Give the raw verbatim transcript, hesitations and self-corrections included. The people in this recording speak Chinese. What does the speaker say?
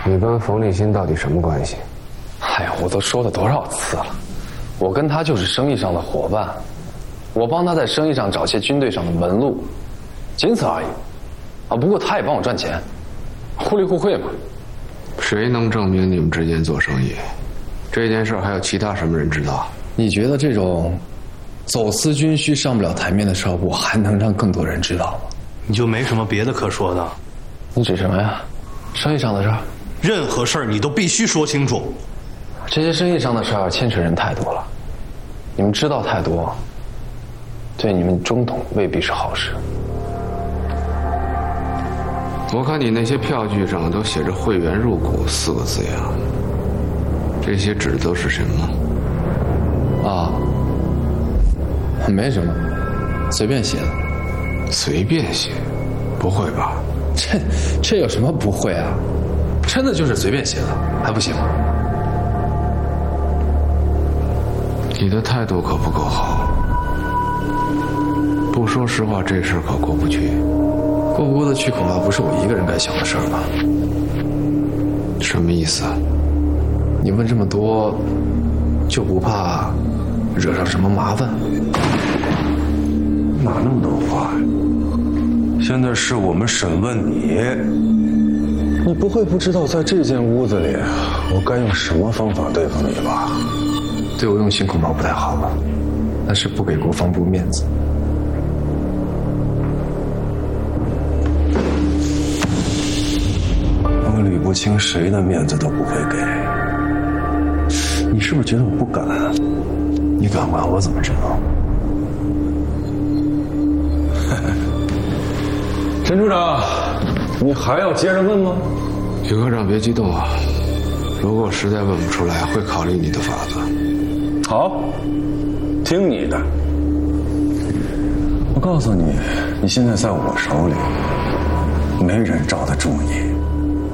你跟冯立新到底什么关系？ 哎呀，我都说了多少次了，我跟他就是生意上的伙伴，我帮他在生意上找些军队上的门路，仅此而已。啊，不过他也帮我赚钱，互利互惠嘛。 谁能证明你们之间做生意？这件事还有其他什么人知道？ 你觉得这种走私军需上不了台面的事儿，我还能让更多人知道吗？ 你就没什么别的可说的？ 你指什么呀？生意上的事儿？ 任何事儿你都必须说清楚。 这些生意上的事儿牵扯人太多了，你们知道太多，对你们中统未必是好事。 我看你那些票据上都写着"会员入股"四个字呀，这些指的都是什么？ 啊，没什么，随便写的。 随便写？不会吧？ 这这有什么不会啊？真的就是随便写的，还不行吗？ 你的态度可不够好，不说实话，这事可过不去。 过不过得去，恐怕不是我一个人该想的事儿吧？ 什么意思啊？ 你问这么多，就不怕惹上什么麻烦？ 哪那么多话呀？现在是我们审问你，你不会不知道在这间屋子里，我该用什么方法对付你吧？ 对我用心恐怕不太好了，那是不给国防部面子。 我捋不清谁的面子都不会给。你是不是觉得我不敢？ 你敢不敢？我怎么知道？ 陈处长，你还要接着问吗？ 许科长，别激动啊！如果实在问不出来，会考虑你的法子。 好，听你的。我告诉你，你现在在我手里，没人罩得住你。